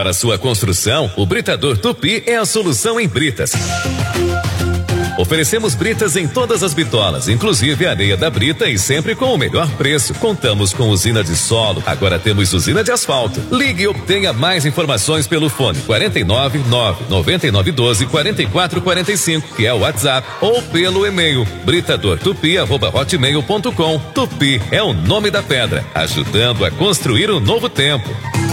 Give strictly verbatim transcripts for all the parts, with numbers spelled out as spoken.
Para sua construção, o Britador Tupi é a solução em britas. Oferecemos britas em todas as bitolas, inclusive areia da brita e sempre com o melhor preço. Contamos com usina de solo, agora temos usina de asfalto. Ligue e obtenha mais informações pelo fone quarenta e nove, nove, noventa e nove, doze, quarenta e quatro quarenta e cinco, que é o WhatsApp, ou pelo e-mail britadortupi arroba hotmail ponto com. Tupi é o nome da pedra, ajudando a construir um novo tempo.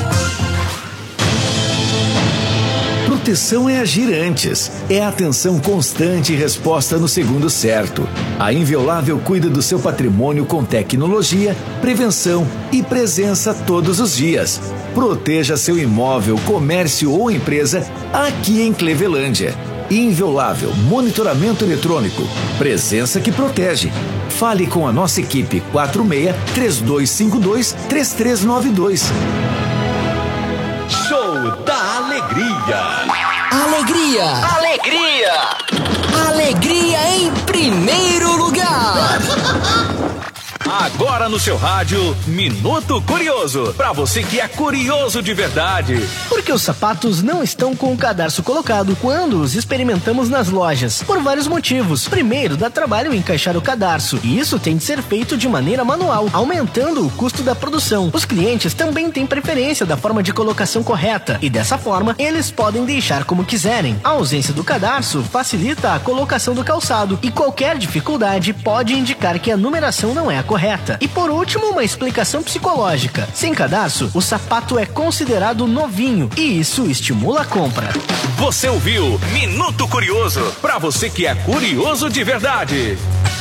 Proteção é agir antes, é atenção constante e resposta no segundo certo. A Inviolável cuida do seu patrimônio com tecnologia, prevenção e presença todos os dias. Proteja seu imóvel, comércio ou empresa aqui em Clevelândia. Inviolável, monitoramento eletrônico, presença que protege. Fale com a nossa equipe quatro seis, três dois cinco dois, três três nove dois. Show da Alegria. Alegria! Alegria! Alegria em primeiro lugar! Agora no seu rádio, Minuto Curioso. Pra você que é curioso de verdade. Por que os sapatos não estão com o cadarço colocado quando os experimentamos nas lojas? Por vários motivos. Primeiro, dá trabalho encaixar o cadarço, e isso tem de ser feito de maneira manual, aumentando o custo da produção. Os clientes também têm preferência da forma de colocação correta, e dessa forma, eles podem deixar como quiserem. A ausência do cadarço facilita a colocação do calçado, e qualquer dificuldade pode indicar que a numeração não é a correta. E por último, uma explicação psicológica. Sem cadarço, o sapato é considerado novinho, e isso estimula a compra. Você ouviu Minuto Curioso, pra você que é curioso de verdade.